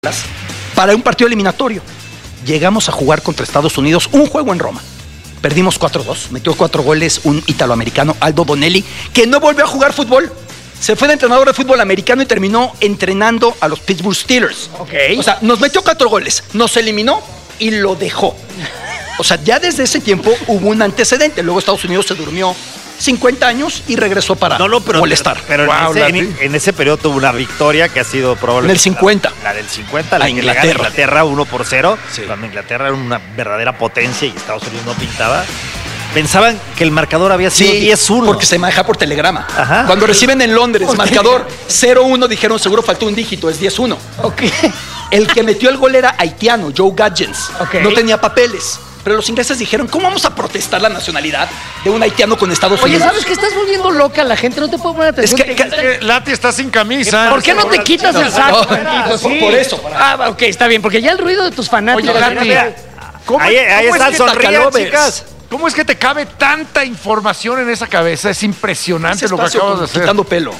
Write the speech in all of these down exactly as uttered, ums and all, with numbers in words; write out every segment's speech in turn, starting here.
para un partido eliminatorio. Llegamos a jugar contra Estados Unidos un juego en Roma. Perdimos cuatro dos, metió cuatro goles un italoamericano, Aldo Bonelli, que no volvió a jugar fútbol. Se fue de entrenador de fútbol americano y terminó entrenando a los Pittsburgh Steelers. Okay. O sea, nos metió cuatro goles, nos eliminó y lo dejó. O sea, ya desde ese tiempo hubo un antecedente. Luego Estados Unidos se durmió cincuenta años y regresó para no, no, pero, molestar. Pero, pero wow, en, ese, en, en ese periodo tuvo una victoria que ha sido probablemente... En el cincuenta. La, la del cincuenta, la a que Inglaterra. le gana Inglaterra uno por cero. Sí. Cuando Inglaterra era una verdadera potencia y Estados Unidos no pintaba. Pensaban que el marcador había sido sí, diez uno. Porque se maneja por telegrama. Ajá. Cuando reciben en Londres Okay. marcador cero uno, dijeron seguro faltó un dígito, es diez uno. Okay. El que metió el gol era haitiano, Joe Gadgens. Okay. No tenía papeles. Pero los ingleses dijeron, ¿cómo vamos a protestar la nacionalidad de un haitiano con Estados Oye, Unidos? ¿sabes que estás volviendo loca? La gente no te puede poner atención. Es que, que, que Lati está sin camisa. ¿Por qué no te quitas el saco? No, Sí. por eso. Ah, ok, está bien, porque ya el ruido de tus fanáticos... Oye, ya- Lati, ya- ¿cómo, Ahí, ahí cómo están, es que sonrían, Tacalovers, chicas. ¿Cómo es que te cabe tanta información en esa cabeza? Es impresionante Ese lo que espacio acabas de con- hacer. quitando pelo.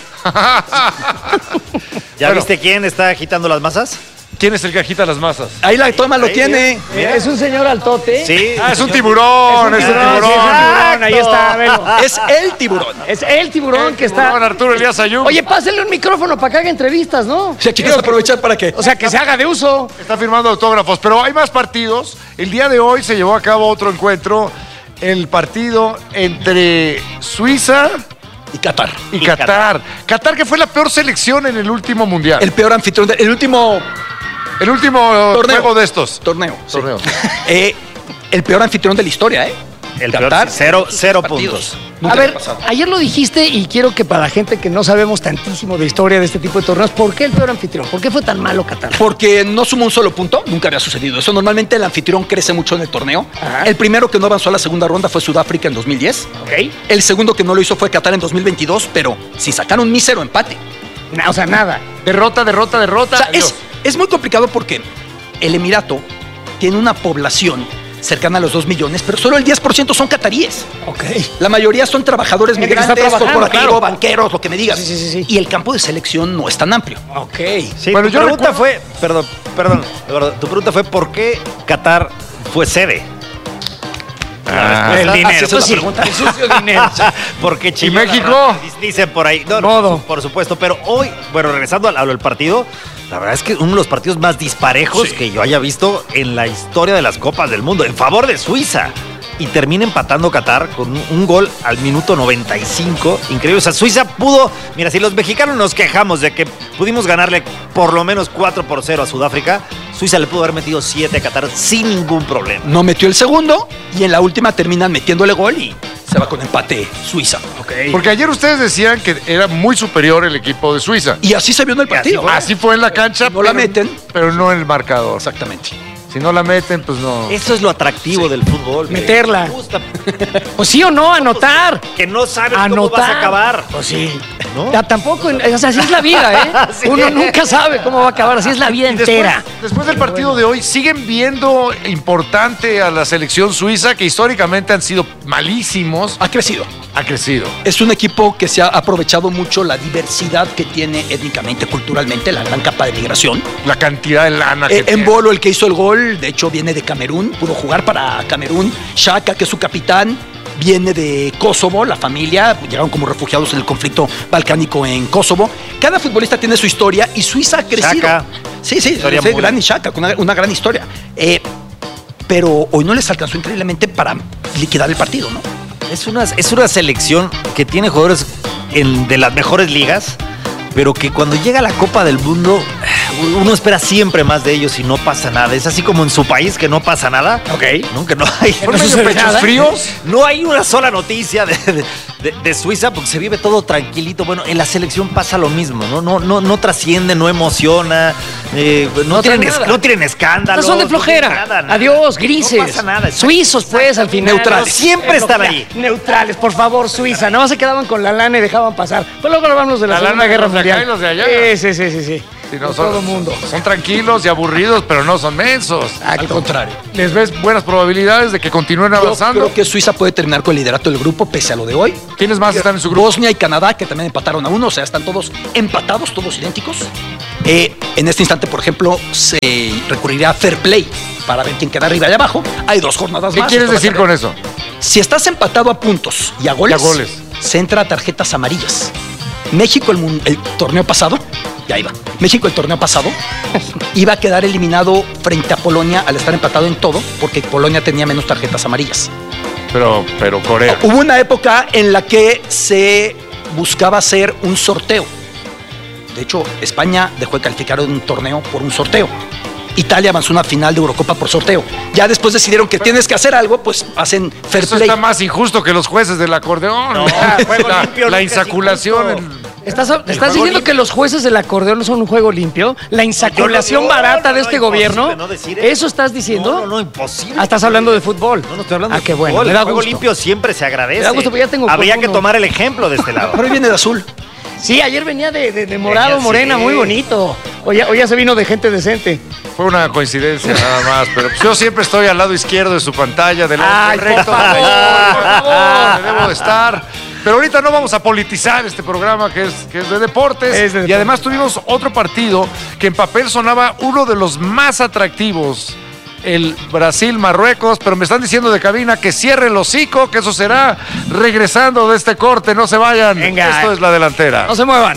¿Ya Bueno. viste quién está agitando las masas? ¿Quién es el que agita las masas? Ahí la toma lo Ahí, tiene. Mira, es un señor altote. Sí. Ah, es un tiburón, es un tiburón, tiburón. sí, es un tiburón, ahí está, velo. Es el tiburón. Es el tiburón que Tiburón, está... Arturo Elías Ayub. Oye, pásenle un micrófono para que haga entrevistas, ¿no? Si aquí quieres aprovechar para qué. O sea, que se haga de uso. Está firmando autógrafos, pero hay más partidos. El día de hoy se llevó a cabo otro encuentro. El partido entre Suiza Y Qatar. y, Y Qatar. Qatar. Qatar, que fue la peor selección en el último mundial. El peor anfitrión, de- el último El último Torneo. juego de estos. torneo. sí. Torneo. Eh, el peor anfitrión de la historia, ¿eh? El peor, cero, cero puntos. Nunca A le ver, ha pasado. ayer lo dijiste y quiero que para la gente que no sabemos tantísimo de historia de este tipo de torneos, ¿por qué el peor anfitrión? ¿Por qué fue tan malo Qatar? Porque no sumó un solo punto, nunca había sucedido eso. Normalmente el anfitrión crece mucho en el torneo. Ajá. El primero que no avanzó a la segunda ronda fue Sudáfrica en dos mil diez. ¿Ok? El segundo que no lo hizo fue Qatar en dos mil veintidós, pero si sacaron un mísero empate. Na- o sea, nada. Derrota, derrota, derrota. O sea, Adiós. es, es muy complicado porque el Emirato tiene una población cercana a los dos millones, pero solo el diez por ciento son cataríes. Ok. La mayoría son trabajadores Gente que está migrantes, trabajando, corporativos, claro. banqueros, lo que me digas. Sí, sí, sí, sí. Y el campo de selección no es tan amplio. Ok. Sí, Bueno, tu yo pregunta recuerdo- fue, perdón, perdón, Eduardo, tu pregunta fue ¿por qué Qatar fue sede? Ah, El Ah, dinero. sí, esa es Pues la sí, pregunta. el sucio dinero. Porque ¿Y México? Dicen por ahí. No, Modo. no, por supuesto. Pero hoy, bueno, regresando al, al partido, la verdad es que uno de los partidos más disparejos Sí. que yo haya visto en la historia de las Copas del Mundo, en favor de Suiza. Y termina empatando Qatar con un, un gol al minuto noventa y cinco. Increíble. O sea, Suiza pudo. Mira, si los mexicanos nos quejamos de que pudimos ganarle por lo menos cuatro por cero a Sudáfrica, Suiza le pudo haber metido siete a Qatar sin ningún problema. No metió el segundo y en la última terminan metiéndole gol y se va con empate Suiza. Porque ayer ustedes decían que era muy superior el equipo de Suiza. Y así se vio en el Y así partido. fue. Así fue en la cancha. No la pero- meten. Pero no en el marcador. Exactamente. Si no la meten, pues no. Eso es lo atractivo del fútbol. que Meterla. me gusta. Pues sí o no, anotar. Que no sabes cómo Anotar. vas a acabar. Pues sí. ¿No? Ya tampoco, o sea, así es la vida, ¿eh? Sí. Uno nunca sabe cómo va a acabar, así es la vida Y después, entera. después del partido de hoy, ¿siguen viendo importante a la selección suiza, que históricamente han sido malísimos? Ha crecido. Ha crecido. Es un equipo que se ha aprovechado mucho la diversidad que tiene étnicamente, culturalmente, la gran capa de migración. La cantidad de lana que Eh, en tiene. Bolo, el que hizo el gol, de hecho, viene de Camerún, pudo jugar para Camerún. Shaka, que es su capitán, viene de Kosovo, la familia, llegaron como refugiados en el conflicto balcánico en Kosovo. Cada futbolista tiene su historia y Suiza ha crecido. Xhaka. Sí, sí, Historia sí, muy- Granit Xhaka, con una, una gran historia. Eh, pero hoy no les alcanzó increíblemente para liquidar el partido, ¿no? Es una, es una selección que tiene jugadores en- de las mejores ligas, pero que cuando llega a la Copa del Mundo, uno espera siempre más de ellos y no pasa nada. Es así como en su país que no pasa nada. Ok. ¿No? Que no hay, ¿Son no medio sucede pechos nada. fríos? no hay una sola noticia de, de- de- de Suiza porque se vive todo tranquilito. Bueno, en la selección pasa lo mismo, ¿no? No, no, no trasciende, no emociona, eh, no, No trae tienen, es- nada. no tienen escándalos. No son de no tienen flojera. nada, nada. Adiós, grises. No pasa nada. Suizos, pues, al final. Neutrales. Siempre Es lo están que- ahí. Neutrales, por favor, Suiza. Nada más se quedaban con la lana y dejaban pasar. Pues luego hablamos de la, La Segunda lana de Guerra los de acá Mundial. y los de allá. Sí, sí, sí, sí. sí. Sí, no, Con son, todo el mundo. son tranquilos y aburridos, pero no son mensos. Al contrario. ¿Les ves buenas probabilidades de que continúen Yo avanzando? creo que Suiza puede terminar con el liderato del grupo pese a lo de hoy. ¿Quiénes más están en su grupo? Bosnia y Canadá, que también empataron a uno, o sea, están todos empatados, todos idénticos. Eh, en este instante, por ejemplo, se recurrirá a fair play para ver quién queda arriba y abajo. Hay dos jornadas ¿Qué más. quieres Esto va a decir ser- con eso? Si estás empatado a puntos y a goles, Y a goles. se entra a tarjetas amarillas. México el, mun- el torneo pasado, ya iba. México el torneo pasado iba a quedar eliminado frente a Polonia al estar empatado en todo, porque Polonia tenía menos tarjetas amarillas. Pero, pero Corea. Hubo una época en la que se buscaba hacer un sorteo. De hecho, España dejó de calificar en un torneo por un sorteo. Italia avanzó a una final de Eurocopa por sorteo. Ya después decidieron que tienes que hacer algo, pues hacen fair Eso play. está más injusto que los jueces del acordeón. No, la juego la- limpio la nunca es insaculación. injusto. el- ¿Estás, ¿estás juego diciendo limpio. que los jueces del acordeón no son un juego limpio? ¿La insaculación No, barata no, de no, este imposible gobierno? no decir eso. ¿Eso estás diciendo? No, no, no, imposible. Ah, estás hablando de fútbol. No, no estoy hablando Ah, de qué bueno, fútbol. me da El juego gusto. limpio siempre se agradece. Me da gusto, pero ya tengo Habría con que uno. tomar el ejemplo de este lado. Pero hoy viene de azul. Sí, ayer venía de, de- de morado, Venía, morena, sí. muy bonito. Hoy ya, hoy ya se vino de gente decente. Fue una coincidencia nada más, pero pues yo siempre estoy al lado izquierdo de su pantalla, del lado Ay, correcto. por favor, por favor. donde debo de estar. Pero ahorita no vamos a politizar este programa que es, que es de deportes. Es de Y deportes. además tuvimos otro partido que en papel sonaba uno de los más atractivos. El Brasil-Marruecos, pero me están diciendo de cabina que cierre el hocico, que eso será regresando de este corte. No se vayan. Venga. Esto es La Delantera. No se muevan.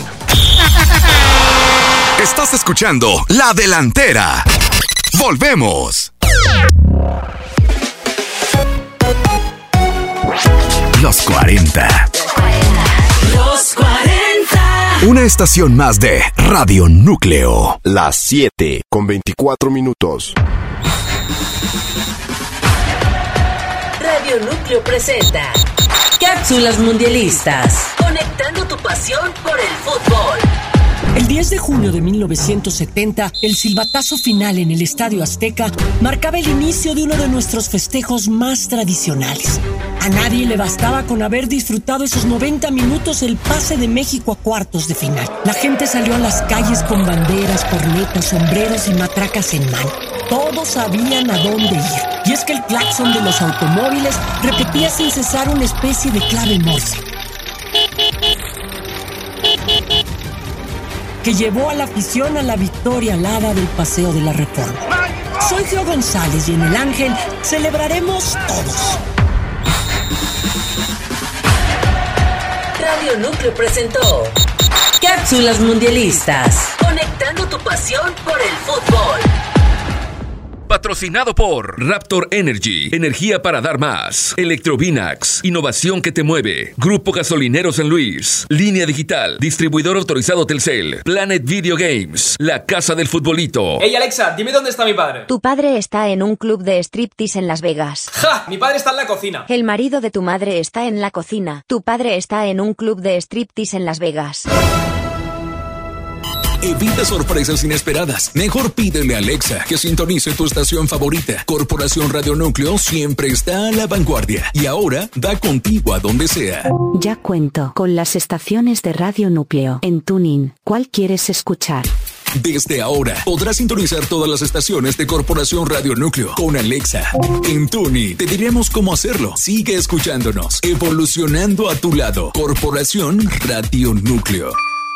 Estás escuchando La Delantera. Volvemos. Los cuarenta. Los cuarenta. Una estación más de Radio Núcleo. Las siete con veinticuatro minutos. Radio Núcleo presenta Cápsulas Mundialistas. Conectando tu pasión por el fútbol. El diez de junio de mil novecientos setenta, el silbatazo final en el Estadio Azteca marcaba el inicio de uno de nuestros festejos más tradicionales. A nadie le bastaba con haber disfrutado esos noventa minutos el pase de México a cuartos de final. La gente salió a las calles con banderas, cornetas, sombreros y matracas en mano. Todos sabían a dónde ir. Y es que el claxon de los automóviles repetía sin cesar una especie de clave morse, que llevó a la afición a la victoria alada del Paseo de la Reforma. Soy Theo González y en El Ángel celebraremos todos. Radio Núcleo presentó Cápsulas Mundialistas. Conectando tu pasión por el fútbol. Patrocinado por Raptor Energy, energía para dar más. Electrovinax, innovación que te mueve. Grupo Gasolinero San Luis. Línea Digital, distribuidor autorizado Telcel. Planet Video Games, la casa del futbolito. Hey Alexa, dime dónde está mi padre. Tu padre está en un club de striptease en Las Vegas. ¡Ja! Mi padre está en la cocina. El marido de tu madre está en la cocina. Tu padre está en un club de striptease en Las Vegas. Evita sorpresas inesperadas. Mejor pídele a Alexa que sintonice tu estación favorita. Corporación Radio Núcleo siempre está a la vanguardia y ahora da contigo a donde sea. Ya cuento con las estaciones de Radio Núcleo en TuneIn. ¿Cuál quieres escuchar? Desde ahora podrás sintonizar todas las estaciones de Corporación Radio Núcleo con Alexa. En TuneIn te diremos cómo hacerlo. Sigue escuchándonos, evolucionando a tu lado. Corporación Radio Núcleo.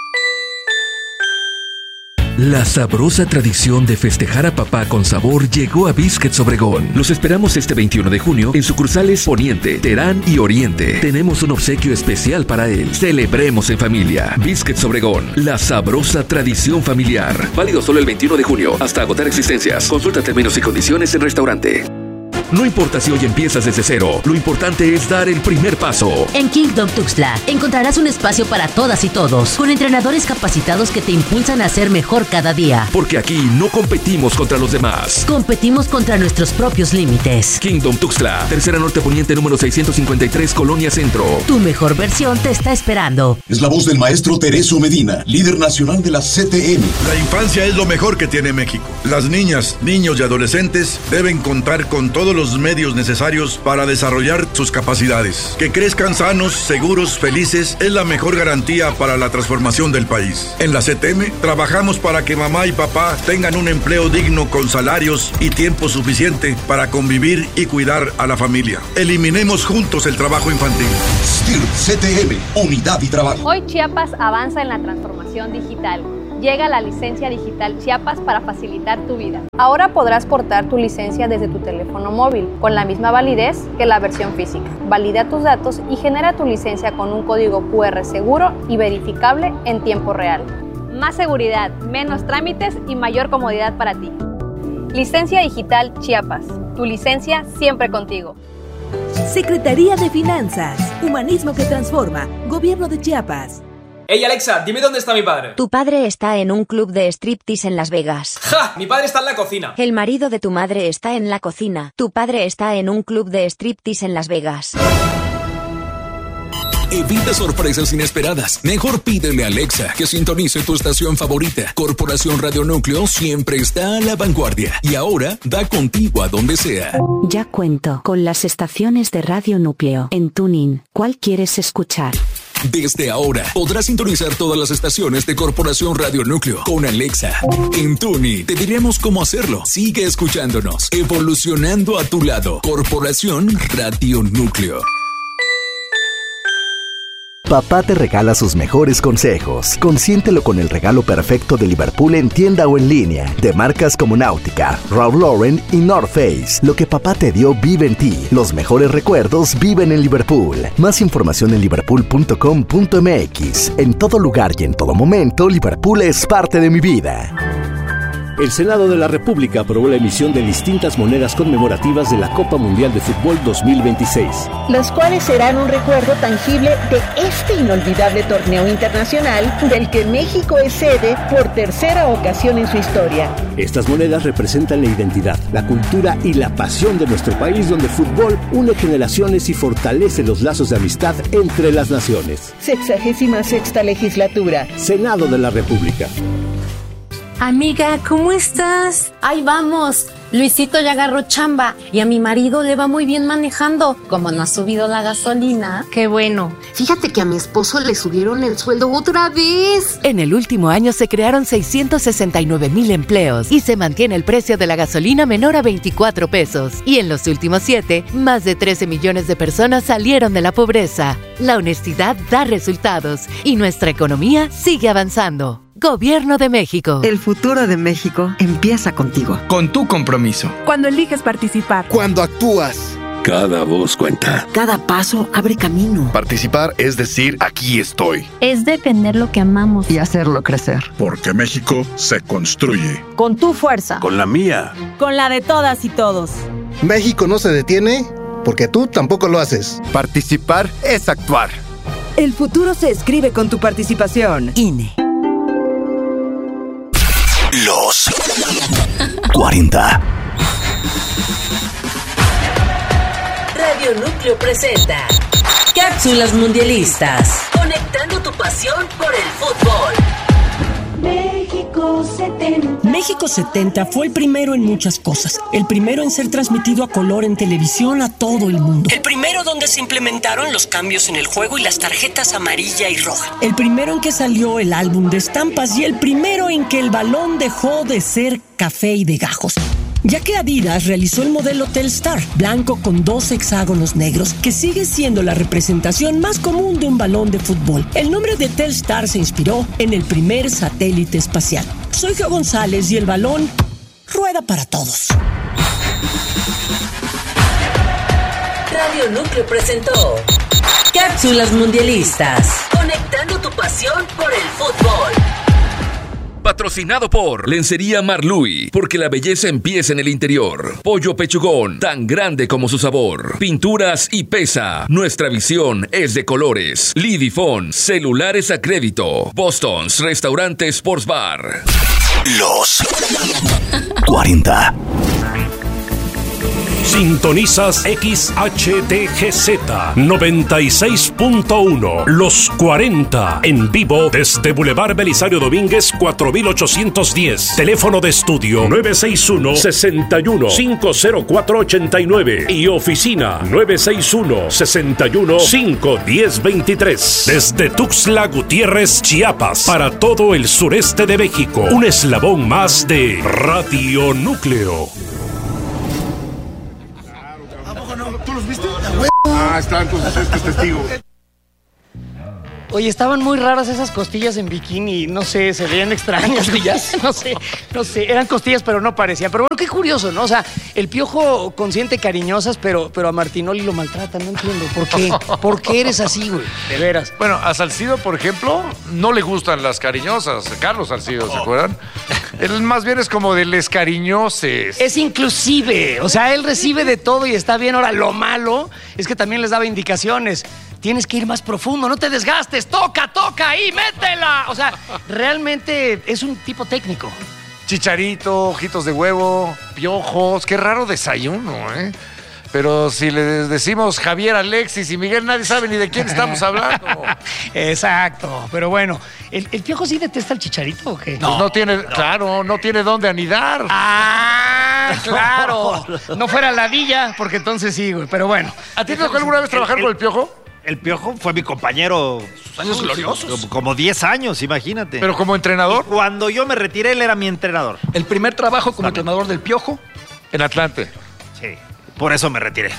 La sabrosa tradición de festejar a papá con sabor llegó a Biscuits Obregón. Los esperamos este veintiuno de junio en sucursales Poniente, Terán y Oriente. Tenemos un obsequio especial para él. Celebremos en familia. Biscuits Obregón, la sabrosa tradición familiar. Válido solo el veintiuno de junio hasta agotar existencias. Consulta términos y condiciones en restaurante. No importa si hoy empiezas desde cero, lo importante es dar el primer paso. En Kingdom Tuxtla encontrarás un espacio para todas y todos, con entrenadores capacitados que te impulsan a ser mejor cada día. Porque aquí no competimos contra los demás. Competimos contra nuestros propios límites. Kingdom Tuxtla, tercera norte poniente número seiscientos cincuenta y tres, Colonia Centro. Tu mejor versión te está esperando. Es la voz del maestro Tereso Medina, líder nacional de la C T M. La infancia es lo mejor que tiene México. Las niñas, niños y adolescentes deben contar con todos los medios necesarios para desarrollar sus capacidades. Que crezcan sanos, seguros, felices es la mejor garantía para la transformación del país. En la C T M trabajamos para que mamá y papá tengan un empleo digno con salarios y tiempo suficiente para convivir y cuidar a la familia. Eliminemos juntos el trabajo infantil. S T I R C T M, unidad y trabajo. Hoy Chiapas avanza en la transformación digital. Llega la licencia digital Chiapas para facilitar tu vida. Ahora podrás portar tu licencia desde tu teléfono móvil, con la misma validez que la versión física. Valida tus datos y genera tu licencia con un código cu erre seguro y verificable en tiempo real. Más seguridad, menos trámites y mayor comodidad para ti. Licencia digital Chiapas. Tu licencia siempre contigo. Secretaría de Finanzas. Humanismo que transforma. Gobierno de Chiapas. Ey, Alexa, dime dónde está mi padre. Tu padre está en un club de striptease en Las Vegas. ¡Ja! Mi padre está en la cocina. El marido de tu madre está en la cocina. Tu padre está en un club de striptease en Las Vegas. Evita sorpresas inesperadas. Mejor pídele a Alexa que sintonice tu estación favorita. Corporación Radio Núcleo siempre está a la vanguardia. Y ahora da contigo a donde sea. Ya cuento con las estaciones de Radio Núcleo. En TuneIn, ¿cuál quieres escuchar? Desde ahora podrás sintonizar todas las estaciones de Corporación Radio Núcleo con Alexa. En TuneIn te diremos cómo hacerlo. Sigue escuchándonos, evolucionando a tu lado. Corporación Radio Núcleo. Papá te regala sus mejores consejos. Consiéntelo con el regalo perfecto de Liverpool en tienda o en línea. De marcas como Náutica, Ralph Lauren y North Face. Lo que papá te dio vive en ti. Los mejores recuerdos viven en Liverpool. Más información en liverpool punto com punto m x. En todo lugar y en todo momento, Liverpool es parte de mi vida. El Senado de la República aprobó la emisión de distintas monedas conmemorativas de la Copa Mundial de Fútbol dos mil veintiséis. Las cuales serán un recuerdo tangible de este inolvidable torneo internacional del que México es sede por tercera ocasión en su historia. Estas monedas representan la identidad, la cultura y la pasión de nuestro país, donde el fútbol une generaciones y fortalece los lazos de amistad entre las naciones. Sexagésima sexta legislatura. Senado de la República. Amiga, ¿cómo estás? Ahí vamos. Luisito ya agarró chamba y a mi marido le va muy bien manejando. Como no ha subido la gasolina. Qué bueno. Fíjate que a mi esposo le subieron el sueldo otra vez. En el último año se crearon seiscientos sesenta y nueve mil empleos y se mantiene el precio de la gasolina menor a veinticuatro pesos. Y en los últimos siete, más de trece millones de personas salieron de la pobreza. La honestidad da resultados y nuestra economía sigue avanzando. Gobierno de México. El futuro de México empieza contigo. Con tu compromiso. Cuando eliges participar. Cuando actúas. Cada voz cuenta. Cada paso abre camino. Participar es decir, aquí estoy. Es defender lo que amamos. Y hacerlo crecer. Porque México se construye. Con tu fuerza. Con la mía. Con la de todas y todos. México no se detiene porque tú tampoco lo haces. Participar es actuar. El futuro se escribe con tu participación. I N E. Los cuarenta. Radio Núcleo presenta Cápsulas Mundialistas, conectando tu pasión por el fútbol. México setenta. México setenta fue el primero en muchas cosas. El primero en ser transmitido a color en televisión a todo el mundo. El primero donde se implementaron los cambios en el juego y las tarjetas amarilla y roja. El primero en que salió el álbum de estampas y el primero en que el balón dejó de ser café y de gajos. Ya que Adidas realizó el modelo Telstar, blanco con dos hexágonos negros, que sigue siendo la representación más común de un balón de fútbol. El nombre de Telstar se inspiró en el primer satélite espacial. Soy Geo González y el balón rueda para todos. Radio Núcleo presentó Cápsulas Mundialistas, conectando tu pasión por el fútbol. Patrocinado por Lencería Marluy, porque la belleza empieza en el interior. Pollo Pechugón, tan grande como su sabor. Pinturas y Pesa, nuestra visión es de colores. Lidifón, celulares a crédito. Boston's Restaurante Sports Bar. Los cuarenta. Sintonizas X H T G Z noventa y seis punto uno. Los cuarenta. En vivo desde Boulevard Belisario Domínguez cuatro mil ochocientos diez. Teléfono de estudio nueve seis uno, seis uno, cinco cero cuatro ocho nueve. Y oficina nueve seis uno, seis uno, cinco uno cero dos tres. Desde Tuxtla Gutiérrez, Chiapas. Para todo el sureste de México. Un eslabón más de Radio Núcleo. ¿Tú los viste? Ah, está, entonces este es testigo. Oye, estaban muy raras esas costillas en bikini, no sé, se veían extrañas. ¿Costillas? No sé, no sé, eran costillas, pero no parecían. Pero bueno, qué curioso, ¿no? O sea, el Piojo consiente cariñosas, pero, pero a Martinoli lo maltrata, no entiendo. ¿Por qué? ¿Por qué eres así, güey? De veras. Bueno, a Salcido, por ejemplo, no le gustan las cariñosas. Carlos Salcido, ¿se acuerdan? Él más bien es como de les cariñoses. Es inclusive, o sea, él recibe de todo y está bien. Ahora, lo malo es que también les daba indicaciones. Tienes que ir más profundo, no te desgastes, toca, toca ahí, métela. O sea, realmente es un tipo técnico. Chicharito, ojitos de huevo, piojos, qué raro desayuno, ¿eh? Pero si le decimos Javier, Alexis y Miguel, nadie sabe ni de quién estamos hablando. Exacto, pero bueno, ¿el, el Piojo sí detesta el Chicharito o qué? No, pues no tiene, no. Claro, no tiene dónde anidar. Ah, claro. No fuera ladilla, porque entonces sí, güey, pero bueno. ¿A ti te tocó alguna vez trabajar el, el, con el Piojo? El Piojo fue mi compañero. Sus años gloriosos. Como diez años, imagínate. ¿Pero como entrenador? Y cuando yo me retiré, él era mi entrenador. ¿El primer trabajo como También. entrenador del Piojo? En Atlante. Sí, por eso me retiré.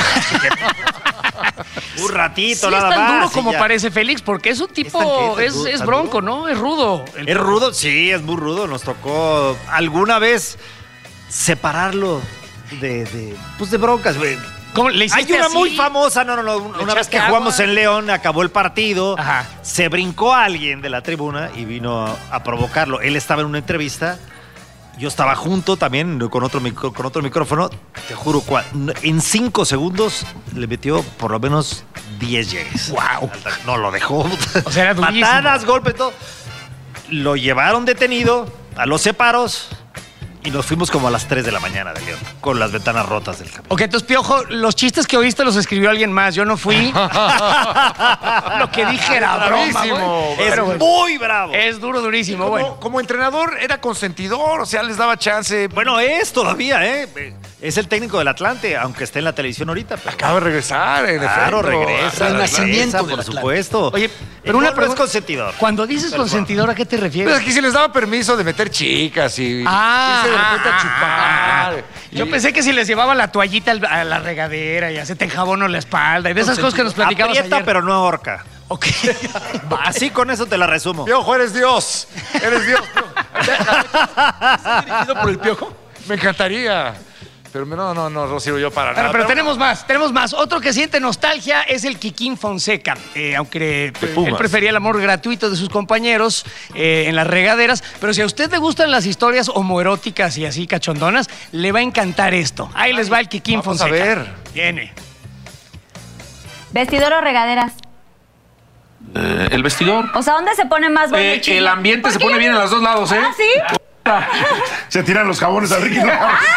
Un ratito, sí, nada más. Es tan duro como ya. parece Félix, porque es un tipo, es, es, es bronco, ¿no? Es rudo. ¿Es Piojo. rudo? Sí, es muy rudo. Nos tocó alguna vez separarlo de, de pues de broncas, güey. ¿Cómo le hiciste Hay una así? muy famosa, no, no, no. Una vez que agua? jugamos en León, acabó el partido, Ajá. se brincó alguien de la tribuna y vino a provocarlo. Él estaba en una entrevista, yo estaba junto también con otro, micro, con otro micrófono. Te juro, en cinco segundos le metió por lo menos diez llegues. ¡Wow! No, lo dejó. O sea, era durísimo. Patadas, golpes, todo. Lo llevaron detenido a los separos. Y nos fuimos como a las tres de la mañana de León, con las ventanas rotas del campo. Ok, entonces, Piojo, los chistes que oíste los escribió alguien más. Yo no fui. Lo que dije era bravísimo. Es pero, muy bravo. Es duro, durísimo. Como, bueno. como entrenador era consentidor, o sea, les daba chance. Bueno, es todavía, ¿eh? Es el técnico del Atlante, aunque esté en la televisión ahorita. Pero... Acaba de regresar, en Claro, efecto. regresa. El nacimiento por supuesto. Oye, pero una pregunta. Es consentidor. Cuando dices pero consentidor, ¿a qué te refieres? Pues aquí se les daba permiso de meter chicas y ah, irse de repente a chupar. Ah, yo y... pensé que si les llevaba la toallita a la regadera y así te enjabono la espalda y de esas cosas que nos platicabas Aprieta, ayer. pero no ahorca. Ok. Así con eso te la resumo. Piojo, eres Dios. Eres Dios. ¿Estás dirigido por el Piojo? Me encantaría. Pero no, no, no, no sirvo yo para bueno, nada. Pero, pero tenemos más, tenemos más. Otro que siente nostalgia es el Kikín Fonseca. Eh, aunque él prefería el amor gratuito de sus compañeros eh, en las regaderas. Pero si a usted le gustan las historias homoeróticas y así cachondonas, le va a encantar esto. Ahí Ay, les va el Kikín Fonseca. A ver. Viene. ¿Vestidor o regaderas? Eh, el vestidor. O sea, ¿dónde se pone más bueno eh, el chisme? El ambiente se pone bien en los dos lados, ¿eh? ¿Ah, sí? Se tiran los jabones al Ricky.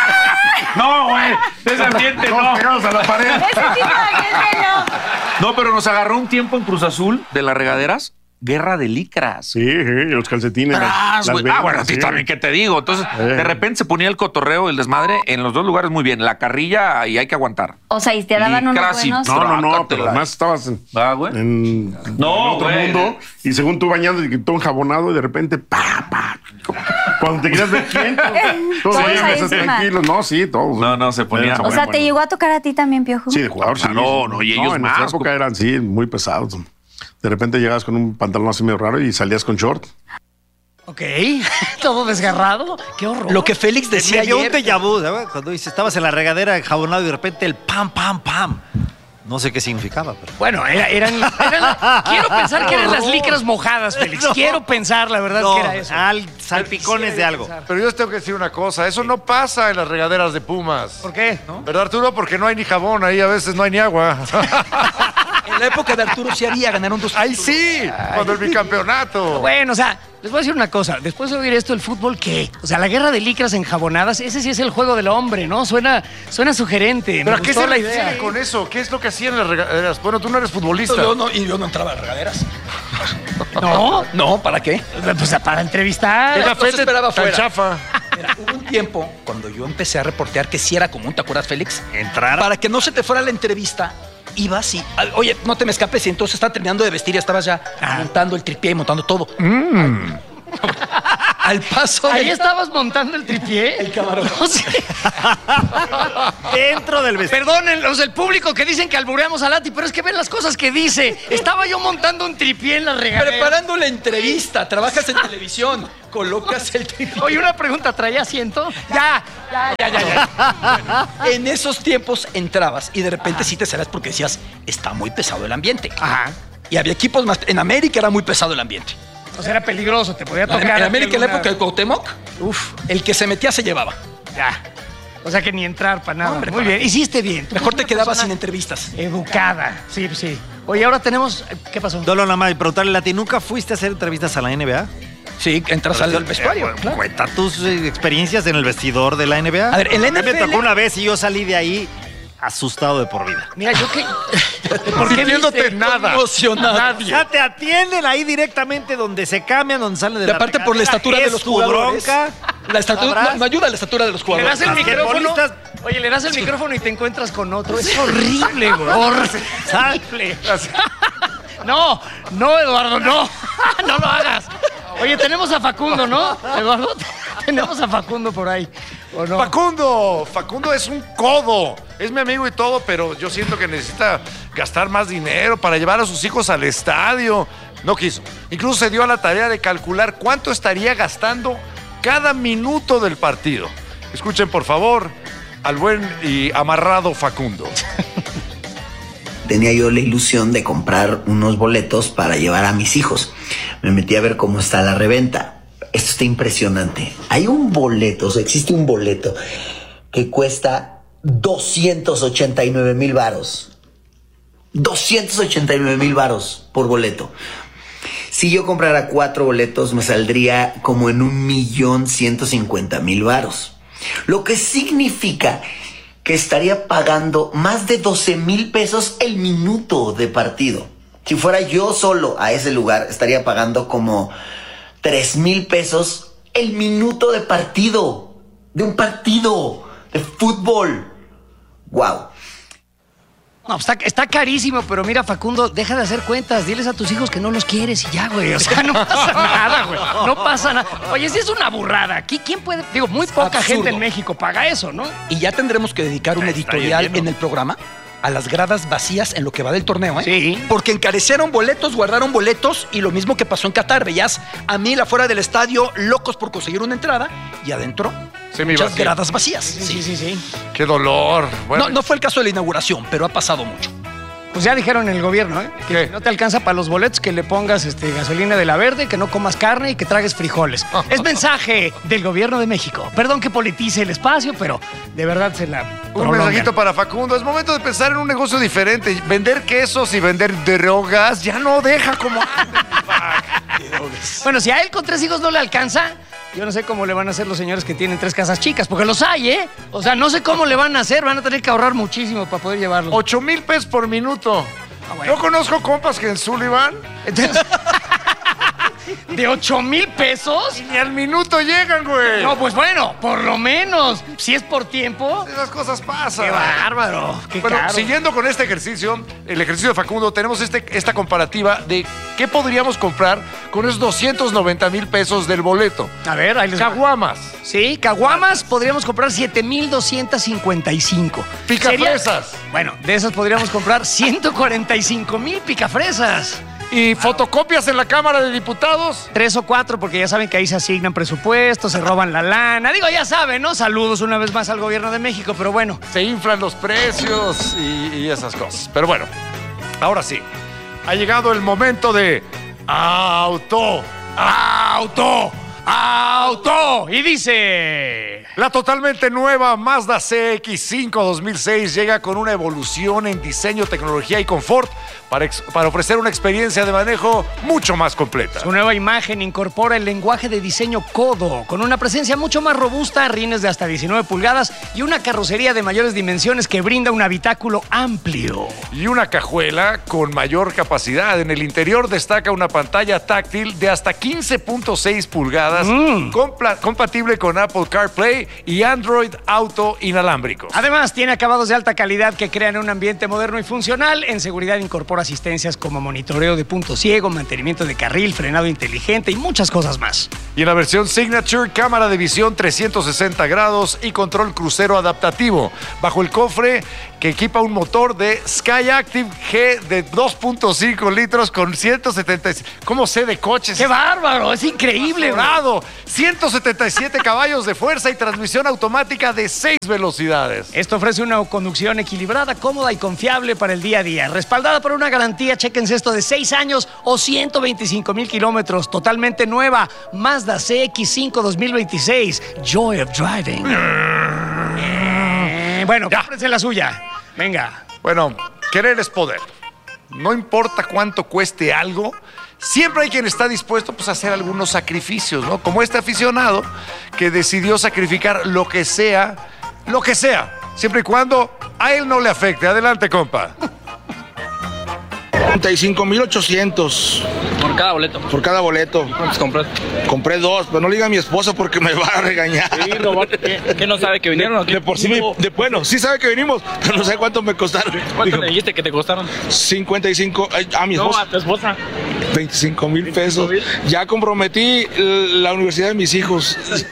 No, güey. Ese ambiente no. Pegados a la pared. Ese tipo de ambiente no. No, pero nos agarró un tiempo en Cruz Azul de las regaderas. Guerra de licras. Sí, sí, los calcetines. Tras, las, las ah, bueno, a ti sí. también, ¿qué te digo? Entonces, eh. de repente se ponía el cotorreo, el desmadre, en los dos lugares muy bien. La carrilla y hay que aguantar. O sea, ¿y te daban unos buenos? No, no, no, pero además estabas en, ah, güey. en, no, en otro güey. mundo y según tú bañando y todo enjabonado y de repente, pa, pa. Cuando te querías ver quién, todos veían tranquilos. No, sí, todos. No, no, se ponía. O sea, ¿te llegó a tocar a ti también, Piojo? Sí, de jugador, sí. No, no, y ellos en más. En nuestra época eran, sí, muy pesados. De repente llegabas con un pantalón así medio raro y salías con short. Ok, todo desgarrado. Qué horror. Lo que Félix decía ayer. un déjà vu, ¿sabes? Cuando dice, estabas en la regadera enjabonado y de repente el pam, pam, pam. No sé qué significaba, pero... Bueno, era, eran, eran... Quiero pensar que eran las licras mojadas, Félix. No, quiero pensar, la verdad, no, que era eso. Al, salpicones de algo. Pensar. Pero yo tengo que decir una cosa. Eso no pasa en las regaderas de Pumas. ¿Por qué? ¿No? ¿Verdad, Arturo? Porque no hay ni jabón. Ahí a veces no hay ni agua. En la época de Arturo sí había, ganaron dos. ¡Ay, sí! Ay. Cuando el bicampeonato. Bueno, o sea, les voy a decir una cosa. Después de oír esto, ¿el fútbol qué? O sea, la guerra de licras enjabonadas, ese sí es el juego del hombre, ¿no? Suena, suena sugerente. ¿Pero Me a qué gustó se la refiere idea con eso? ¿Qué es lo que hacían en las regaderas? Bueno, tú no eres futbolista. Yo no, y yo no entraba a regaderas. ¿No? No, ¿para qué? Pues para entrevistar. Era, no se esperaba fuera. Chafa. Mira, hubo un tiempo cuando yo empecé a reportear que sí era común, ¿te acuerdas, Félix? Entrar. Para que no se te fuera la entrevista, ibas y... Oye, no te me escapes, y entonces estaba terminando de vestir y estabas ya ah. montando el tripié y montando todo. Mm. al paso ¿Ahí de... estabas montando el tripié? El camarón. No sé. Dentro del vestido. Perdonen los del público que dicen que albureamos a Lati, pero es que ven las cosas que dice. Estaba yo montando un tripié en la regadera. Preparando la entrevista, trabajas en televisión, colocas el tripié. Oye, una pregunta, ¿traía asiento? Ya, ya, ya, ya. ya. Bueno, en esos tiempos entrabas y de repente Ajá. sí te salías porque decías, está muy pesado el ambiente. Ajá. Y había equipos más... En América era muy pesado el ambiente. O sea, era peligroso, te podía tocar. En, en América, en la época de de Cuauhtémoc, uf, el que se metía se llevaba. Ya. O sea que ni entrar para nada. Hombre, muy para bien, hiciste bien. Mejor te quedabas sin entrevistas. Educada, sí, sí. Oye, ahora tenemos... ¿Qué pasó? Dolo, nada más, y preguntarle a ti, ¿nunca fuiste a hacer entrevistas a la N B A? Sí, entras al vestuario. Eh, claro. Cuenta tus eh, experiencias en el vestidor de la N B A. A ver, en la N F L... Me tocó una vez y yo salí de ahí asustado de por vida. Mira, yo que... ¿Por qué viéndote nada? Emocionado. Nadie. Ya te atienden ahí directamente donde se cambian, donde salen de y la aparte por la estatura de los jugadores. Bronca, la estatura, no, no ayuda la estatura de los jugadores. Le das el micrófono. Oye, le das el micrófono y te encuentras con otro. Es horrible, güey. Horrible. No, no, Eduardo, no. No lo hagas. Oye, tenemos a Facundo, ¿no? Eduardo, tenemos a Facundo por ahí. ¿O no? Facundo, Facundo es un codo. Es mi amigo y todo, pero yo siento que necesita gastar más dinero para llevar a sus hijos al estadio. No quiso. Incluso se dio a la tarea de calcular cuánto estaría gastando cada minuto del partido. Escuchen, por favor, al buen y amarrado Facundo. Tenía yo la ilusión de comprar unos boletos para llevar a mis hijos. Me metí a ver cómo está la reventa. Esto está impresionante. Hay un boleto, o sea, existe un boleto que cuesta doscientos ochenta y nueve mil varos. doscientos ochenta y nueve mil varos por boleto. Si yo comprara cuatro boletos, me saldría como en un millón ciento cincuenta mil varos. Lo que significa que estaría pagando más de doce mil pesos el minuto de partido. Si fuera yo solo a ese lugar, estaría pagando como tres mil pesos el minuto de partido. De un partido de fútbol. ¡Wow! No, está, está carísimo, pero mira, Facundo, deja de hacer cuentas. Diles a tus hijos que no los quieres y ya, güey. O sea, no pasa nada, güey. No pasa nada. Oye, si es una burrada. Aquí, ¿quién puede? Digo, muy poca Absurdo. gente en México paga eso, ¿no? Y ya tendremos que dedicar un editorial en el programa a las gradas vacías en lo que va del torneo, ¿eh? Sí. Porque encarecieron boletos, guardaron boletos y lo mismo que pasó en Qatar. Veías a mil afuera del estadio locos por conseguir una entrada y adentro muchas gradas vacías. Sí, sí, sí, sí. ¡Qué dolor! Bueno, no, no fue el caso de la inauguración, pero ha pasado mucho. Pues ya dijeron en el gobierno, ¿eh? Que si no te alcanza para los boletos, que le pongas este, gasolina de la verde, que no comas carne y que tragues frijoles. Es mensaje del gobierno de México. Perdón que politice el espacio, pero de verdad se la Un prolongan. mensajito para Facundo. Es momento de pensar en un negocio diferente. Vender quesos y vender drogas ya no deja como antes. Bueno, si a él con tres hijos no le alcanza, yo no sé cómo le van a hacer los señores que tienen tres casas chicas, porque los hay, ¿eh? O sea, no sé cómo le van a hacer, van a tener que ahorrar muchísimo para poder llevarlos. Ocho mil pesos por minuto. Ah, bueno. Yo conozco compas que en Sullivan Entonces, ¿de ocho mil pesos? y ni al minuto llegan, güey. No, pues bueno, por lo menos, si es por tiempo. Esas cosas pasan. ¡Qué bárbaro! ¡Qué Bueno, caro! siguiendo con este ejercicio, el ejercicio de Facundo, tenemos este, esta comparativa de qué podríamos comprar con esos doscientos noventa mil pesos del boleto. A ver, ahí les va. Caguamas. Sí, caguamas podríamos comprar siete mil doscientos cincuenta y cinco. Picafresas. Sería- Bueno, de esas podríamos comprar ciento cuarenta y cinco mil picafresas. ¿Y fotocopias en la Cámara de Diputados? Tres o cuatro, porque ya saben que ahí se asignan presupuestos, se roban la lana. Digo, ya saben, ¿no? Saludos una vez más al gobierno de México, pero bueno. Se inflan los precios y, y esas cosas. Pero bueno, ahora sí. Ha llegado el momento de auto. ¡Auto! ¡Auto! Y dice... La totalmente nueva Mazda C X cinco dos mil seis llega con una evolución en diseño, tecnología y confort para, ex- para ofrecer una experiencia de manejo mucho más completa. Su nueva imagen incorpora el lenguaje de diseño Kodo, con una presencia mucho más robusta, rines de hasta diecinueve pulgadas y una carrocería de mayores dimensiones que brinda un habitáculo amplio. Y una cajuela con mayor capacidad. En el interior destaca una pantalla táctil de hasta quince punto seis pulgadas, Mm. compla- compatible con Apple CarPlay C y Android Auto inalámbricos. Además, tiene acabados de alta calidad que crean un ambiente moderno y funcional. En seguridad incorpora asistencias como monitoreo de punto ciego, mantenimiento de carril, frenado inteligente y muchas cosas más. Y en la versión Signature, cámara de visión trescientos sesenta grados y control crucero adaptativo. Bajo el cofre que equipa un motor de Skyactiv G de dos punto cinco litros con ciento setenta y siete... ¿Cómo sé de coches? ¡Qué bárbaro! Es increíble, bravo. ciento setenta y siete caballos de fuerza y transmisión automática de seis velocidades. Esto ofrece una conducción equilibrada, cómoda y confiable para el día a día. Respaldada por una garantía, chéquense esto, de seis años o ciento veinticinco mil kilómetros. Totalmente nueva. Mazda C X cinco dos mil veintiséis. Joy of Driving. eh, bueno, cómprense la suya. Venga. Bueno, querer es poder. No importa cuánto cueste algo, siempre hay quien está dispuesto pues, a hacer algunos sacrificios, ¿no? Como este aficionado que decidió sacrificar lo que sea, lo que sea, siempre y cuando a él no le afecte. Adelante, compa. treinta y cinco mil ochocientos. Por cada boleto. Por cada boleto. ¿Cuántos compraste? Compré dos, pero no le diga a mi esposa porque me va a regañar. Sí, no, ¿qué, ¿qué no sabe que vinieron? De, de por sí, no. de, bueno, sí sabe que vinimos, pero no sabe cuánto me costaron. ¿Cuánto Dijo, le dijiste que te costaron? cincuenta y cinco, a mi esposa. No, a tu esposa. veinticinco mil pesos. Ya comprometí la universidad de mis hijos.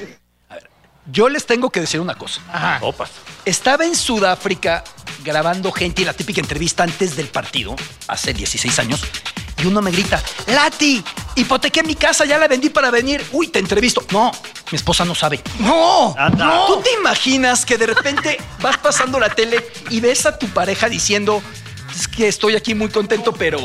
A ver, yo les tengo que decir una cosa. Ajá. Opas. Estaba en Sudáfrica grabando gente y la típica entrevista antes del partido, hace dieciséis años, y uno me grita, Lati, hipotequé mi casa, ya la vendí para venir. Uy, te entrevisto. No, mi esposa no sabe. No, no. ¿Tú te imaginas que de repente vas pasando la tele y ves a tu pareja diciendo, es que estoy aquí muy contento, pero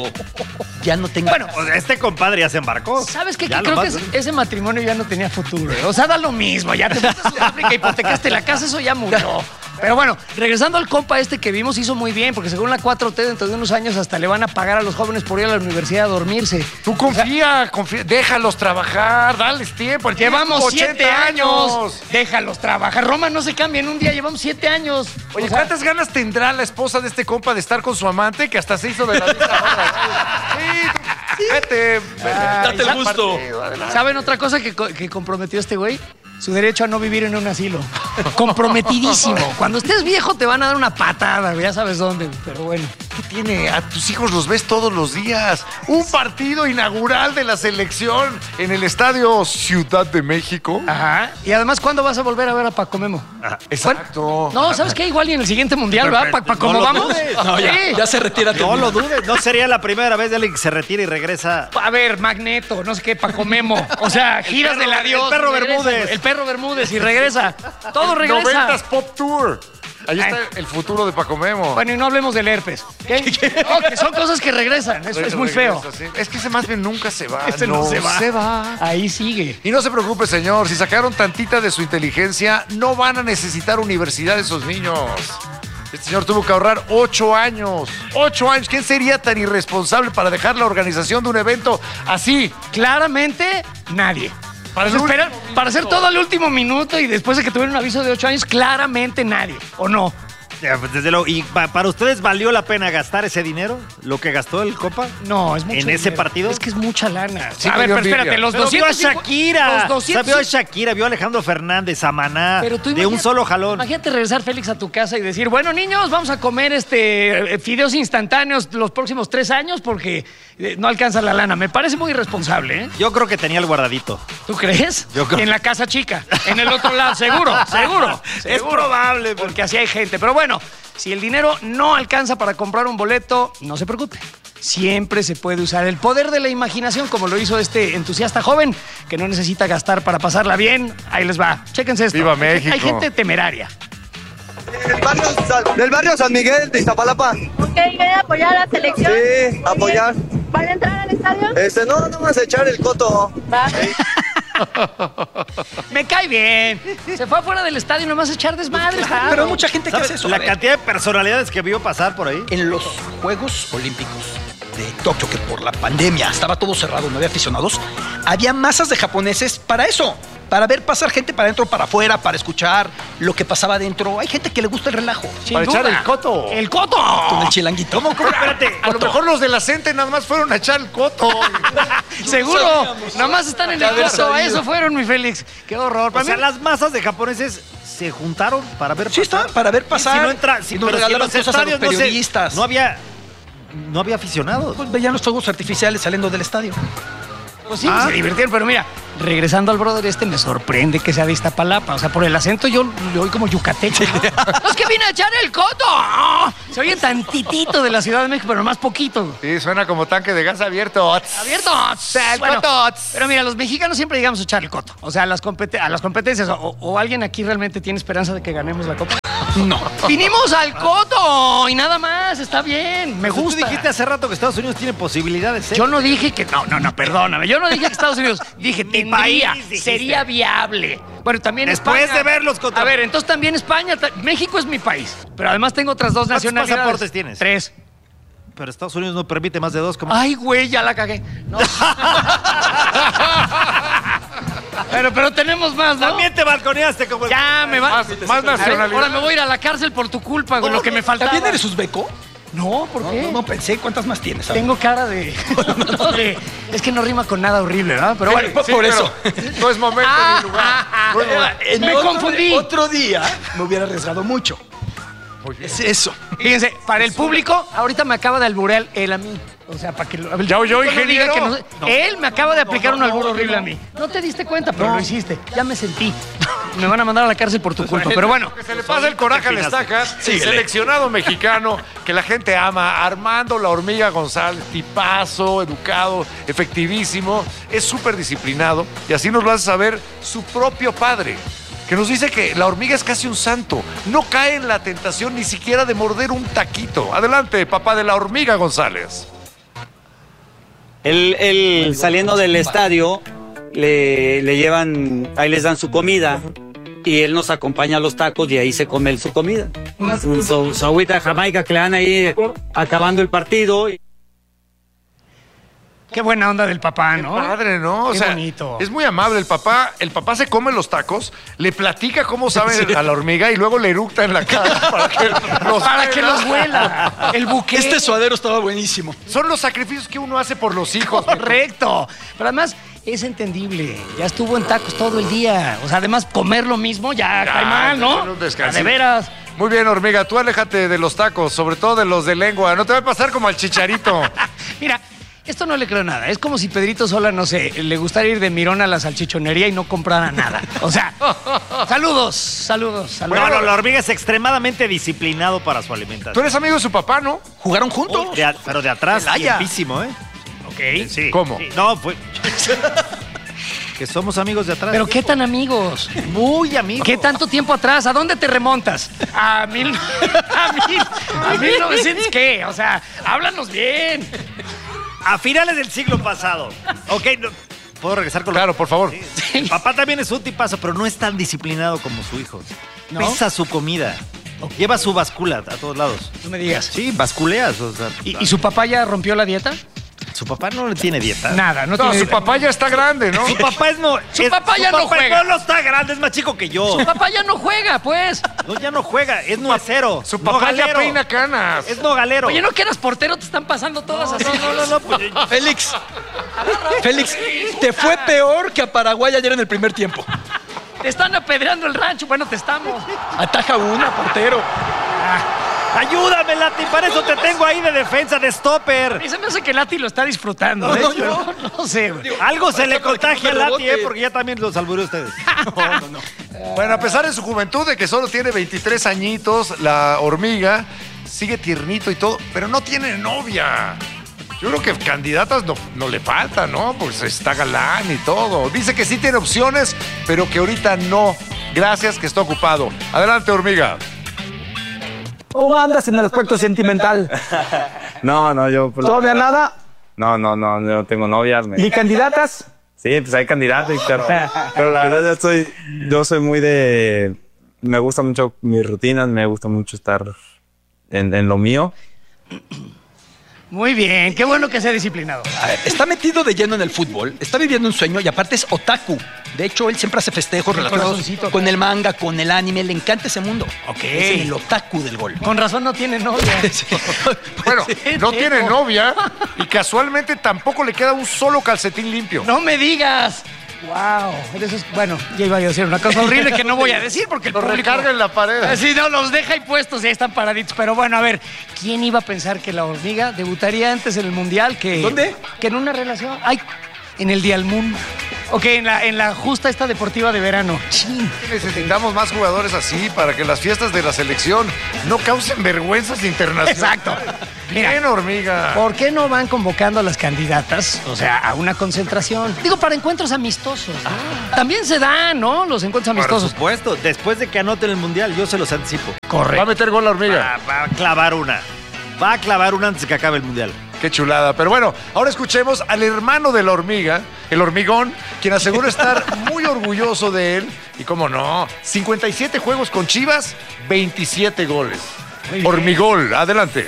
ya no tengo... Bueno, pues este compadre ya se embarcó. ¿Sabes qué? Que creo más, que ese, ese matrimonio ya no tenía futuro. O sea, da lo mismo. Ya te fuiste a Sudáfrica, hipotecaste la casa, eso ya murió. Pero bueno, regresando al compa este que vimos, hizo muy bien, porque según la cuatro T, dentro de unos años hasta le van a pagar a los jóvenes por ir a la universidad a dormirse. Tú confía, confía, déjalos trabajar, dales tiempo. Llevamos siete años. Déjalos trabajar. Roma no se cambia en un día, llevamos siete años. Oye, o sea, ¿cuántas ganas tendrá la esposa de este compa de estar con su amante que hasta se hizo de la misma hora? Sí, sí. Vete, vete. Ay, date el gusto. ¿Saben otra cosa que, que comprometió este güey? Su derecho a no vivir en un asilo. Comprometidísimo. Cuando estés viejo te van a dar una patada, ya sabes dónde, pero bueno. ¿Qué tiene? A tus hijos los ves todos los días. Un partido inaugural de la selección en el Estadio Ciudad de México. Ajá. Y además, ¿cuándo vas a volver a ver a Paco Memo? Ajá. Exacto. Bueno, no, ¿sabes qué? Igual y en el siguiente mundial, ¿va? ¿Para pa cómo no vamos? No, ya, sí. ya se retira. No lo dudes. No sería la primera vez de alguien que se retira y regresa. A ver, Magneto, no sé qué, Paco Memo. O sea, giras del adiós. El perro Bermúdez. El perro Bermúdez y regresa. Todo regresa. noventas Pop Tour. Ahí está el futuro de Paco Memo. Bueno, y no hablemos del herpes. ¿Qué? No, que son cosas que regresan. Eso es muy feo. Sí. Es que ese más bien nunca se va. Ese no, no se va. se va. Ahí sigue. Y no se preocupe, señor. Si sacaron tantita de su inteligencia, no van a necesitar universidad esos niños. Este señor tuvo que ahorrar ocho años. Ocho años. ¿Quién sería tan irresponsable para dejar la organización de un evento así? Claramente, nadie. Para, esperar, para hacer todo al último minuto y después de que tuvieron un aviso de ocho años, claramente nadie, ¿o no? Desde luego. ¿Y para ustedes valió la pena gastar ese dinero? ¿Lo que gastó el Copa? No, es mucho ¿En dinero. ese partido? Es que es mucha lana. Sí, a ver, pero espérate, los pero doscientos... Vio a Shakira. Los doscientos... O sea, vio a Shakira, vio a Alejandro Fernández, a Maná, pero tú de un solo jalón. Imagínate regresar, Félix, a tu casa y decir, bueno, niños, vamos a comer este fideos instantáneos los próximos tres años porque no alcanza la lana. Me parece muy irresponsable, ¿eh? Yo creo que tenía el guardadito. ¿Tú crees? Yo creo. En la casa chica, en el otro lado, seguro, seguro. Es seguro, probable. Porque así hay gente. Pero bueno, si el dinero no alcanza para comprar un boleto, no se preocupe. Siempre se puede usar el poder de la imaginación, como lo hizo este entusiasta joven, que no necesita gastar para pasarla bien. Ahí les va. Chéquense esto. ¡Viva México! Hay gente temeraria. Del barrio, del barrio San Miguel de Iztapalapa. Ok, ¿quieren apoyar a la selección? Sí, apoyar. ¿Van a entrar al estadio? Este, no, no vas a echar el coto. Va. Me cae bien. Se fue afuera del estadio nomás a echar desmadre. Pues claro, pero hay mucha gente que hace eso. La cantidad de personalidades que vio pasar por ahí. En los Juegos Olímpicos de Tokio, que por la pandemia estaba todo cerrado, no había aficionados, había masas de japoneses para eso. Para ver pasar gente para adentro, para afuera, para escuchar lo que pasaba adentro. Hay gente que le gusta el relajo. Sin para duda. echar el coto. ¡El coto! Con el chilanguito. ¿Cómo? ¿Cómo? Espérate. A lo mejor los de la Cente nada más fueron a echar el coto. Seguro. Nada más están en el coto. Eso fueron, mi Félix. Qué horror. O sea, las masas de japoneses se juntaron para ver sí, pasar. Sí, para ver pasar. Y si no entra, si no regalaron si cosas a los periodistas. No, se, no había no había aficionados. Pues veían los fuegos artificiales saliendo del estadio. Pues sí, ah. se divirtieron, pero mira, regresando al brother este, me sorprende que sea de Iztapalapa. O sea, por el acento yo le oí como yucateco. ¿No? Es que vine a echar el coto. Se oye tantitito de la Ciudad de México, pero más poquito. Sí, suena como tanque de gas abierto. Abierto. El bueno, coto. Pero mira, los mexicanos siempre llegamos a echar el coto. O sea, a las, compet a las competencias. O, o alguien aquí realmente tiene esperanza de que ganemos la copa. No. Vinimos al coto y nada más, está bien, me gusta. Tú dijiste hace rato que Estados Unidos tiene posibilidades. ¿eh? Yo no dije que, no, no, no, perdóname, yo no dije que Estados Unidos, dije tendría, sería viable. Bueno, también Después España. de verlos contra... A ver, entonces también España, México es mi país, pero además tengo otras dos nacionalidades. ¿Cuántos pasaportes tienes? Tres. Pero Estados Unidos no permite más de dos. ¿Cómo? Ay, güey, ya la cagué. No. Pero, pero tenemos más, ¿no? También te balconeaste como el... Ya, me va... Más, más nacionalidad. Ahora me voy a ir a la cárcel por tu culpa, con lo que me faltaba. ¿También eres uzbeco? No, ¿por qué? No, no, no pensé. ¿Cuántas más tienes? Tengo cara de... no, de... Es que no rima con nada horrible, ¿verdad? Pero bueno, sí, por eso. No es momento ah, ni lugar. Ah, ah, bueno, eh, me otro, confundí. Otro día me hubiera arriesgado mucho. Es eso. Fíjense, para el público, ahorita me acaba de alburear él a mí. O sea, para que lo... ¿Ya oyó, ingeniero? Que no, no, él me acaba de aplicar no, no, un albur no, horrible no. a mí. No te diste cuenta, pero no. lo hiciste. Ya me sentí. Me van a mandar a la cárcel por tu culpa, pero bueno. Que se le pasa el coraje a la estaca. Sí, el seleccionado mexicano que la gente ama, Armando La Hormiga González, tipazo, educado, efectivísimo, es súper disciplinado y así nos lo hace saber su propio padre, que nos dice que la hormiga es casi un santo. No cae en la tentación ni siquiera de morder un taquito. Adelante, papá de La Hormiga González. Él, él saliendo del estadio, le, le llevan, ahí les dan su comida y él nos acompaña a los tacos y ahí se come él su comida. Su, su, su agüita de Jamaica que le dan ahí acabando el partido. Qué buena onda del papá, ¿no? Qué padre, ¿no? O Qué sea, bonito. Es muy amable el papá. El papá se come los tacos, le platica cómo sabe sí. a la hormiga y luego le eructa en la cara para que los, para que los huela. El buque. Este suadero estaba buenísimo. Son los sacrificios que uno hace por los hijos. Correcto. Pero además es entendible. Ya estuvo en tacos todo el día. O sea, además comer lo mismo ya, ya cae mal, ¿no? De veras. Muy bien, hormiga. Tú aléjate de los tacos, sobre todo de los de lengua. No te va a pasar como al Chicharito. Mira. Esto no le creo nada. Es como si Pedrito Sola, no sé, le gustara ir de mirón a la salchichonería y no comprara nada. O sea, saludos, saludos, saludos. Bueno, la hormiga es extremadamente disciplinado para su alimentación. Tú eres amigo de su papá, ¿no? ¿Jugaron juntos? Oh, de, pero de atrás, tiempísimo, ¿eh? Ok. Sí. ¿Cómo? Sí. No, fue... que somos amigos de atrás. ¿Pero qué tan amigos? Muy amigos. ¿Qué tanto tiempo atrás? ¿A dónde te remontas? A mil... A mil... ¿A mil novecientos qué? O sea, háblanos bien. A finales del siglo pasado. Ok, no, ¿puedo regresar con lo... Claro, por favor. Sí. El papá también es un tipazo, pero no es tan disciplinado como su hijo. ¿No? Pesa su comida. Okay. Lleva su báscula a todos lados. No me digas. Sí, basculeas. O sea, ¿Y, ¿Y su papá ya rompió la dieta? Su papá no tiene dieta. Nada, no, no tiene su dieta. papá ya está grande, ¿no? Su papá es no. Su es, papá ya su no papá juega. No, no está grande, es más chico que yo. Su papá ya no juega, pues. No, ya no juega, es nuecero. Su papá ya peina canas. Es nogalero. Oye, ¿no que eras portero? Te están pasando todas no, así. No, no, no, no. Pues, Félix. Félix, te fue peor que a Paraguay ayer en el primer tiempo. Te están apedreando el rancho. Bueno, te estamos. Ataja una, portero. Ah. Ayúdame, Lati, para eso te tengo ahí de defensa, de stopper. Y se me hace que Lati lo está disfrutando. No, ¿eh? no, no. no, no sé, güey. Algo se le contagia a Lati, ¿eh? Porque ya también los albureó ustedes. No, no, no. Bueno, a pesar de su juventud, de que solo tiene veintitrés añitos, la hormiga sigue tiernito y todo, pero no tiene novia. Yo creo que candidatas no, no le falta, ¿no? Pues está galán y todo. Dice que sí tiene opciones, pero que ahorita no. Gracias, que está ocupado. Adelante, hormiga. ¿Cómo andas en el aspecto sentimental? No, no, yo... Pues, ¿Todavía nada? No, no, no, yo no tengo novias. Me... ¿Y candidatas? Sí, pues hay candidatos, claro. Pero la verdad yo soy, yo soy muy de... Me gustan mucho mis rutinas, me gusta mucho estar en, en lo mío. Muy bien, qué bueno que sea disciplinado. A ver, está metido de lleno en el fútbol, está viviendo un sueño y aparte es otaku. De hecho, él siempre hace festejos relacionados con el manga, con el anime, le encanta ese mundo. Ok. Es el otaku del gol. Con razón no tiene novia. Bueno, no tiene novia y casualmente tampoco le queda un solo calcetín limpio. ¡No me digas! Wow. Entonces, bueno, ya iba a decir una cosa horrible que no voy a decir porque el Los público... recarga en la pared. Así no, los deja ahí puestos y ahí están paraditos. Pero bueno, a ver, ¿quién iba a pensar que la hormiga debutaría antes en el Mundial que... ¿Dónde? Que en una relación... Ay, en el Dialmún. Ok, en la, en la justa esta deportiva de verano. Chin. Necesitamos más jugadores así para que las fiestas de la selección no causen vergüenzas internacionales. Exacto. Mira, Bien, hormiga. ¿por qué no van convocando a las candidatas, o sea, a una concentración? Digo, para encuentros amistosos, ¿no? Ah. También se dan, ¿no? Los encuentros amistosos. Por supuesto, después de que anoten el Mundial, yo se los anticipo. Correcto. Va a meter gol la hormiga. Va, va a clavar una. Va a clavar una antes de que acabe el Mundial. Qué chulada. Pero bueno, ahora escuchemos al hermano de la hormiga, el hormigón, quien asegura estar muy orgulloso de él. Y cómo no, cincuenta y siete juegos con Chivas, veintisiete goles. Hormigol, adelante.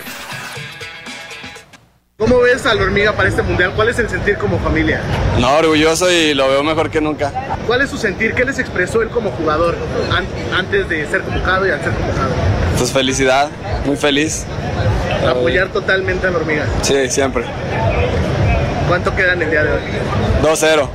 ¿Cómo ves a la hormiga para este mundial? ¿Cuál es el sentir como familia? No, orgulloso y lo veo mejor que nunca. ¿Cuál es su sentir? ¿Qué les expresó él como jugador an- antes de ser convocado y al ser convocado? Pues felicidad, muy feliz. Apoyar totalmente a la hormiga. Sí, siempre. ¿Cuánto queda en el día de hoy? dos cero.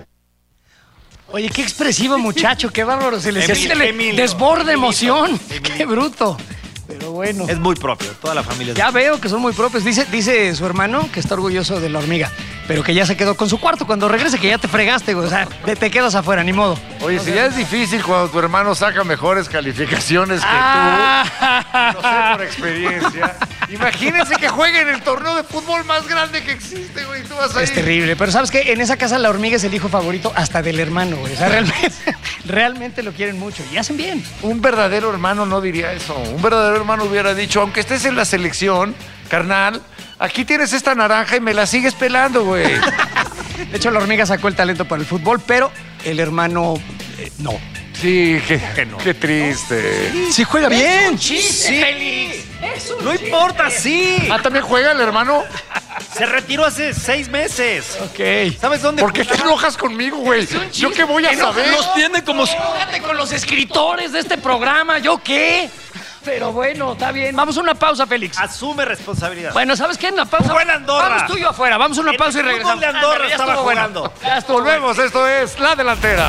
Oye, qué expresivo muchacho, qué bárbaro. Se le Emilio, siente Emilio, desborde de emoción. Emilio. Qué bruto. Pero bueno. Es muy propio, toda la familia. Es Ya veo que son muy propios. Dice, dice su hermano que está orgulloso de la hormiga, pero que ya se quedó con su cuarto. Cuando regrese, que ya te fregaste, güey. O sea, te, te quedas afuera, ni modo. Oye, O si sea, ya es difícil cuando tu hermano saca mejores calificaciones que Ah. tú, no sé por experiencia, imagínense que juegue en el torneo de fútbol más grande que existe, güey. Tú vas a Es ir. terrible, pero ¿sabes qué? En esa casa la hormiga es el hijo favorito hasta del hermano, güey. O sea, realmente, realmente lo quieren mucho y hacen bien. Un verdadero hermano no diría eso. Un verdadero hermano hubiera dicho, aunque estés en la selección, carnal, aquí tienes esta naranja y me la sigues pelando, güey. De hecho, la hormiga sacó el talento para el fútbol, pero el hermano eh, no. Sí, qué, Que no. qué triste. Sí juega bien. Sí. Félix. No importa, sí. Ah, ¿también juega el hermano? Se retiró hace seis meses. Ok. ¿Sabes dónde? ¿Por qué te enojas conmigo, güey? ¿Yo qué voy a saber? Nos tiene como... Fíjate con los escritores de este programa, ¿yo qué? Pero bueno, está bien. Vamos a una pausa, Félix. Asume responsabilidad. Bueno, ¿sabes qué? En la pausa... Jugó en Andorra. Vamos tú y yo afuera. Vamos a una En pausa y el fútbol regresamos. de Andorra Ándale, ya estaba estuvo bueno. jugando. Ya estuvo Volvemos, esto es La Delantera.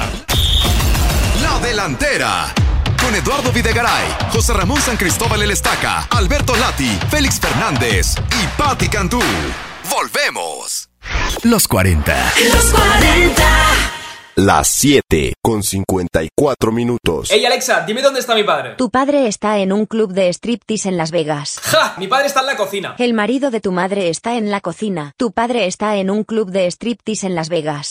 La Delantera. Con Eduardo Videgaray, José Ramón San Cristóbal El Estaca, Alberto Lati, Félix Fernández y Patti Cantú. Volvemos. Los cuarenta. Los cuarenta. Las siete con cincuenta y cuatro minutos. Ey, Alexa, dime dónde está mi padre. Tu padre está en un club de striptease en Las Vegas. ¡Ja! Mi padre está en la cocina. El marido de tu madre está en la cocina. Tu padre está en un club de striptease en Las Vegas.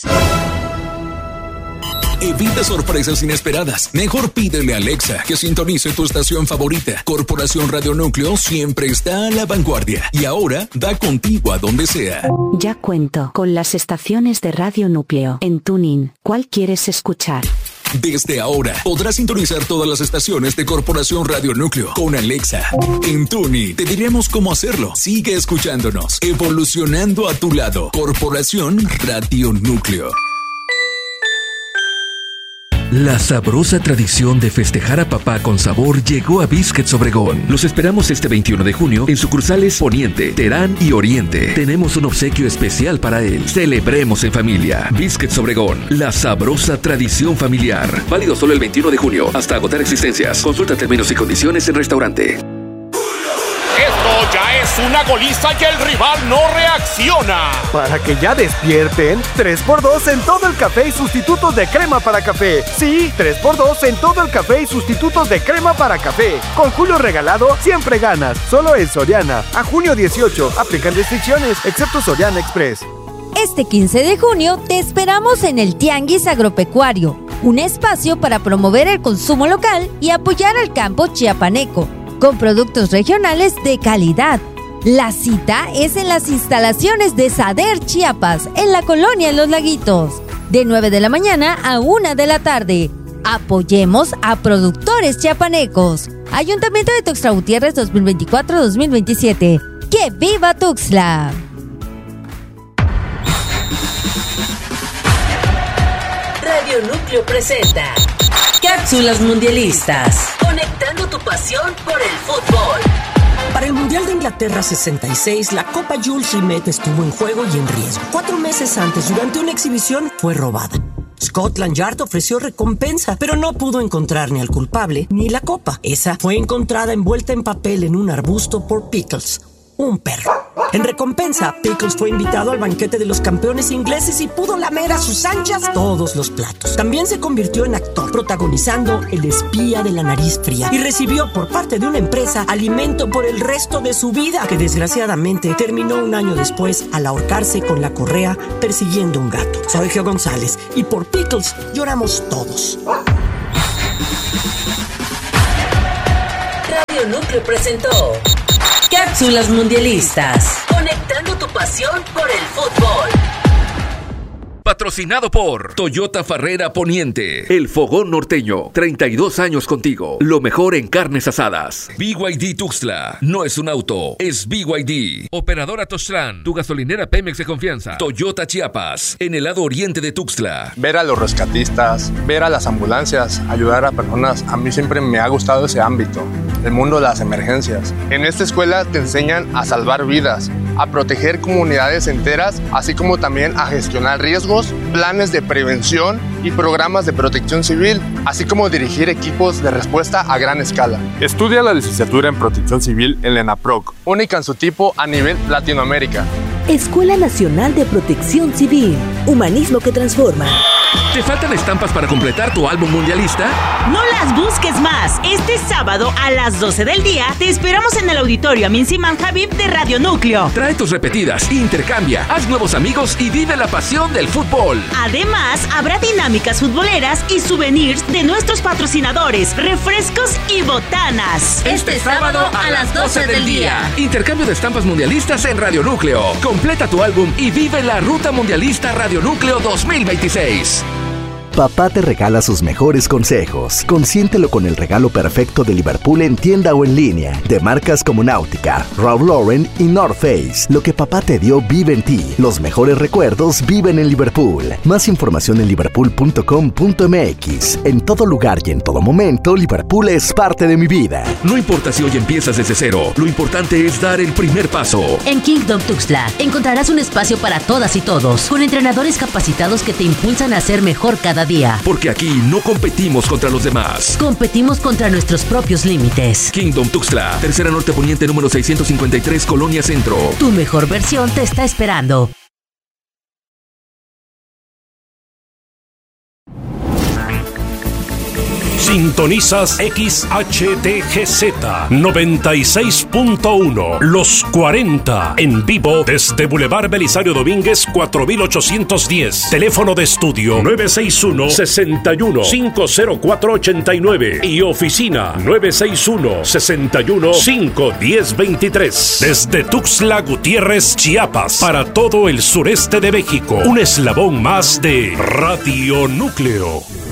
Evita sorpresas inesperadas. Mejor pídele a Alexa que sintonice tu estación favorita. Corporación Radio Núcleo siempre está a la vanguardia y ahora da contigo a donde sea. Ya cuento con las estaciones de Radio Núcleo en TuneIn. ¿Cuál quieres escuchar? Desde ahora podrás sintonizar todas las estaciones de Corporación Radio Núcleo con Alexa. En TuneIn te diremos cómo hacerlo. Sigue escuchándonos, evolucionando a tu lado. Corporación Radio Núcleo. La sabrosa tradición de festejar a papá con sabor llegó a Biscuits Obregón. Los esperamos este veintiuno de junio en sucursales Poniente, Terán y Oriente. Tenemos un obsequio especial para él. Celebremos en familia. Biscuits Obregón, la sabrosa tradición familiar. Válido solo el veintiuno de junio hasta agotar existencias. Consulta términos y condiciones en restaurante. Esto ya es una goliza y el rival no reacciona. Para que ya despierten, tres por dos en todo el café y sustitutos de crema para café. Sí, tres por dos en todo el café y sustitutos de crema para café. Con Julio regalado, siempre ganas. Solo en Soriana. A junio dieciocho, aplican restricciones, excepto Soriana Express. Este quince de junio te esperamos en el Tianguis Agropecuario, un espacio para promover el consumo local y apoyar al campo chiapaneco, con productos regionales de calidad. La cita es en las instalaciones de Sader Chiapas, en la colonia Los Laguitos, de nueve de la mañana a una de la tarde. Apoyemos a productores chiapanecos. Ayuntamiento de Tuxtla Gutiérrez dos mil veinticuatro a dos mil veintisiete. ¡Que viva Tuxtla! Radio Núcleo presenta Cápsulas Mundialistas, conectando tu pasión por el fútbol. Para el Mundial de Inglaterra sesenta y seis, la Copa Jules Rimet estuvo en juego y en riesgo. Cuatro meses antes, durante una exhibición, fue robada. Scotland Yard ofreció recompensa, pero no pudo encontrar ni al culpable ni la copa. Esa fue encontrada envuelta en papel en un arbusto por Pickles, un perro. En recompensa, Pickles fue invitado al banquete de los campeones ingleses y pudo lamer a sus anchas todos los platos. También se convirtió en actor, protagonizando El espía de la nariz fría, y recibió por parte de una empresa alimento por el resto de su vida, que desgraciadamente terminó un año después al ahorcarse con la correa persiguiendo un gato. Soy Geo González y por Pickles lloramos todos. Radio Núcleo presentó Cápsulas Mundialistas, conectando tu pasión por el fútbol. Patrocinado por Toyota Farrera Poniente, El Fogón Norteño, treinta y dos años contigo, lo mejor en carnes asadas. B Y D Tuxtla, no es un auto, es B Y D. Operadora Tuxtlan, tu gasolinera Pemex de confianza. Toyota Chiapas, en el lado oriente de Tuxtla. Ver a los rescatistas, ver a las ambulancias, ayudar a personas, a mí siempre me ha gustado ese ámbito, el mundo de las emergencias. En esta escuela te enseñan a salvar vidas, a proteger comunidades enteras, así como también a gestionar riesgos, planes de prevención y programas de protección civil, así como dirigir equipos de respuesta a gran escala. Estudia la licenciatura en Protección Civil en la ENAPROC, única en su tipo a nivel Latinoamérica. Escuela Nacional de Protección Civil, humanismo que transforma. ¿Te faltan estampas para completar tu álbum mundialista? No las busques más. Este sábado a las doce del día te esperamos en el auditorio Amin Siman Habib de Radio Núcleo. Trae tus repetidas, intercambia, haz nuevos amigos y vive la pasión del fútbol. Además, habrá dinámicas futboleras y souvenirs de nuestros patrocinadores, refrescos y botanas. Este sábado a las doce del día. Intercambio de estampas mundialistas en Radio Núcleo. Completa tu álbum y vive la Ruta Mundialista Radio Núcleo dos mil veintiséis. Papá te regala sus mejores consejos. Consiéntelo con el regalo perfecto de Liverpool en tienda o en línea, de marcas como Náutica, Ralph Lauren y North Face. Lo que papá te dio vive en ti. Los mejores recuerdos viven en Liverpool. Más información en liverpool punto com punto m x. En todo lugar y en todo momento, Liverpool es parte de mi vida. No importa si hoy empiezas desde cero, lo importante es dar el primer paso. En Kingdom Tuxtla encontrarás un espacio para todas y todos, con entrenadores capacitados que te impulsan a ser mejor cada día. Porque aquí no competimos contra los demás. Competimos contra nuestros propios límites. Kingdom Tuxtla, tercera norte poniente número seiscientos cincuenta y tres, Colonia Centro. Tu mejor versión te está esperando. Sintonizas X H T G Z noventa y seis punto uno, Los cuarenta, en vivo desde Boulevard Belisario Domínguez cuatro mil ochocientos diez. Teléfono de estudio nueve seis uno, seis uno, cinco cero cuatro, ocho nueve y oficina nueve seis uno, seis uno, cinco uno cero, veintitrés. Desde Tuxtla Gutiérrez, Chiapas, para todo el sureste de México. Un eslabón más de Radio Núcleo.